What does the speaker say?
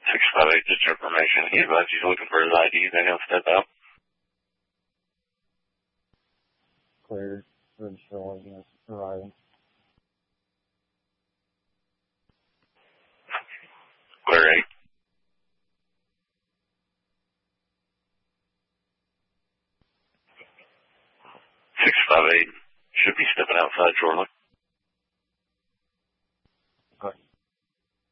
658, just information. He advised he's looking for his ID, then he'll step out. Clear. Register ordinance arriving. Clear 8. 658 should be stepping outside shortly.